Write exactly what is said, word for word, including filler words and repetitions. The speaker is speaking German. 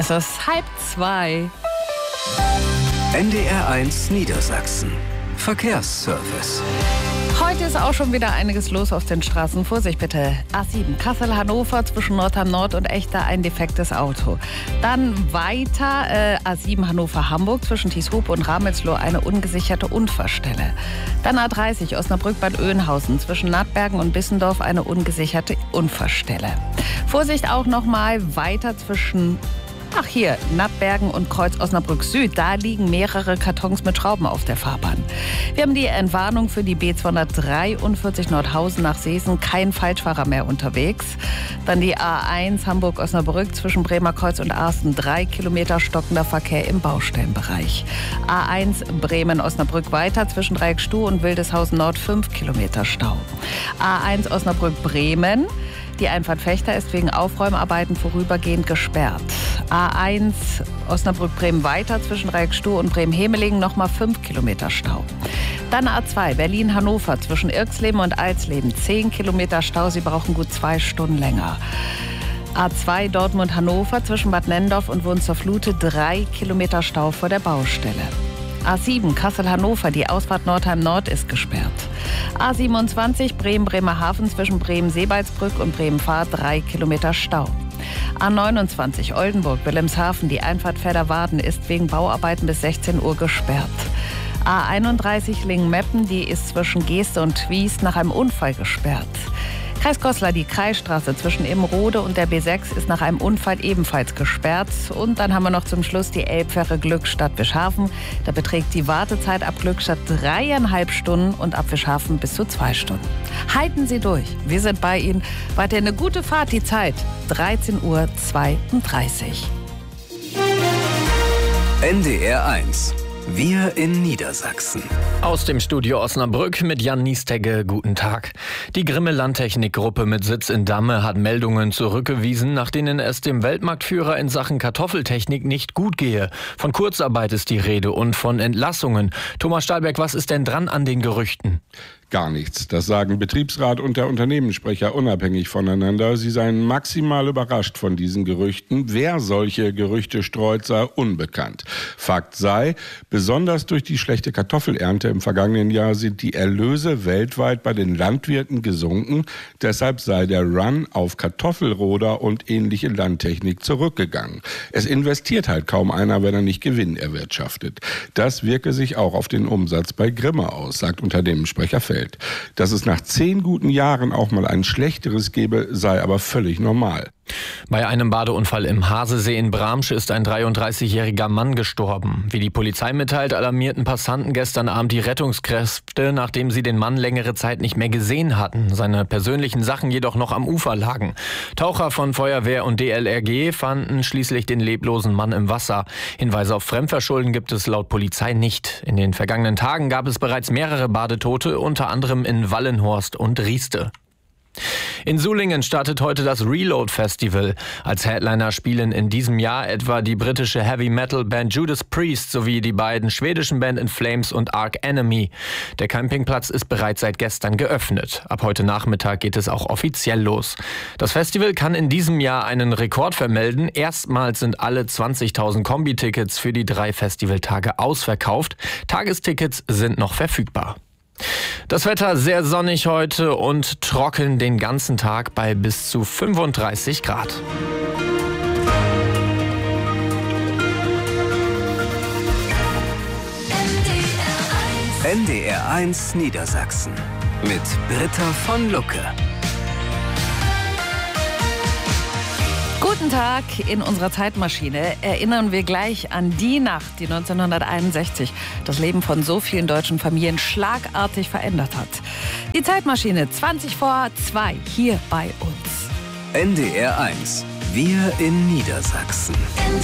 Es ist halb zwei. N D R eins Niedersachsen. Verkehrsservice. Heute ist auch schon wieder einiges los auf den Straßen. Vorsicht bitte. A sieben Kassel-Hannover zwischen Nordheim Nord und Echter ein defektes Auto. Dann weiter äh, A sieben Hannover-Hamburg zwischen Tieshope und Ramelsloh eine ungesicherte Unfallstelle. Dann A dreißig Osnabrück-Bad Oeynhausen zwischen Nattbergen und Bissendorf eine ungesicherte Unfallstelle. Vorsicht auch nochmal weiter zwischen Ach hier, Nattbergen und Kreuz Osnabrück Süd, da liegen mehrere Kartons mit Schrauben auf der Fahrbahn. Wir haben die Entwarnung für die B zweihundertdreiundvierzig Nordhausen nach Seesen, kein Falschfahrer mehr unterwegs. Dann die A eins Hamburg-Osnabrück zwischen Bremer Kreuz und Arsten, drei Kilometer stockender Verkehr im Baustellenbereich. A eins Bremen-Osnabrück weiter zwischen Dreieckstuh und Wildeshausen Nord, fünf Kilometer Stau. A eins Osnabrück-Bremen. Die Einfahrt Fechter ist wegen Aufräumarbeiten vorübergehend gesperrt. A eins Osnabrück-Bremen weiter zwischen Dreieckstuh und Bremen-Hemelingen nochmal fünf Kilometer Stau. Dann A zwei Berlin-Hannover zwischen Irxleben und Alsleben, zehn Kilometer Stau. Sie brauchen gut zwei Stunden länger. A zwei Dortmund-Hannover zwischen Bad Nennendorf und Wunstorf-Lute, drei Kilometer Stau vor der Baustelle. A sieben Kassel-Hannover, die Ausfahrt Nordheim Nord ist gesperrt. A siebenundzwanzig Bremen-Bremerhaven zwischen Bremen-Seebaldsbrück und Bremen-Fahr, drei Kilometer Stau. A neunundzwanzig Oldenburg-Wilhelmshaven, die Einfahrt Verderwaden ist wegen Bauarbeiten bis sechzehn Uhr gesperrt. A einunddreißig Lingen-Meppen, die ist zwischen Geeste und Twies nach einem Unfall gesperrt. Kreis Goslar, die Kreisstraße zwischen Immerode und der B sechs ist nach einem Unfall ebenfalls gesperrt. Und dann haben wir noch zum Schluss die Elbfähre Glückstadt-Wischhafen. Da beträgt die Wartezeit ab Glückstadt dreieinhalb Stunden und ab Wischhafen bis zu zwei Stunden. Halten Sie durch. Wir sind bei Ihnen. Weiter eine gute Fahrt. Die Zeit dreizehn Uhr zweiunddreißig. N D R eins. Wir in Niedersachsen. Aus dem Studio Osnabrück mit Jan Niestegge. Guten Tag. Die Grimme Landtechnik-Gruppe mit Sitz in Damme hat Meldungen zurückgewiesen, nach denen es dem Weltmarktführer in Sachen Kartoffeltechnik nicht gut gehe. Von Kurzarbeit ist die Rede und von Entlassungen. Thomas Stahlberg, was ist denn dran an den Gerüchten? Gar nichts. Das sagen Betriebsrat und der Unternehmenssprecher unabhängig voneinander. Sie seien maximal überrascht von diesen Gerüchten. Wer solche Gerüchte streut, sei unbekannt. Fakt sei, besonders durch die schlechte Kartoffelernte im vergangenen Jahr sind die Erlöse weltweit bei den Landwirten gesunken. Deshalb sei der Run auf Kartoffelroder und ähnliche Landtechnik zurückgegangen. Es investiert halt kaum einer, wenn er nicht Gewinn erwirtschaftet. Das wirke sich auch auf den Umsatz bei Grimme aus, sagt Unternehmenssprecher Feld. Dass es nach zehn guten Jahren auch mal ein schlechteres gebe, sei aber völlig normal. Bei einem Badeunfall im Hasesee in Bramsch ist ein dreiunddreißigjähriger Mann gestorben. Wie die Polizei mitteilt, alarmierten Passanten gestern Abend die Rettungskräfte, nachdem sie den Mann längere Zeit nicht mehr gesehen hatten. Seine persönlichen Sachen jedoch noch am Ufer lagen. Taucher von Feuerwehr und D L R G fanden schließlich den leblosen Mann im Wasser. Hinweise auf Fremdverschulden gibt es laut Polizei nicht. In den vergangenen Tagen gab es bereits mehrere Badetote, unter anderem in Wallenhorst und Rieste. In Sulingen startet heute das Reload Festival. Als Headliner spielen in diesem Jahr etwa die britische Heavy-Metal-Band Judas Priest sowie die beiden schwedischen Band In Flames und Arch Enemy. Der Campingplatz ist bereits seit gestern geöffnet. Ab heute Nachmittag geht es auch offiziell los. Das Festival kann in diesem Jahr einen Rekord vermelden. Erstmals sind alle zwanzigtausend Kombi-Tickets für die drei Festivaltage ausverkauft. Tagestickets sind noch verfügbar. Das Wetter sehr sonnig heute und trocken den ganzen Tag bei bis zu fünfunddreißig Grad. N D R eins Niedersachsen mit Britta von Lucke. Guten Tag. In unserer Zeitmaschine erinnern wir gleich an die Nacht, die neunzehnhunderteinundsechzig das Leben von so vielen deutschen Familien schlagartig verändert hat. Die Zeitmaschine zwanzig vor zwei hier bei uns. N D R eins. Wir in Niedersachsen.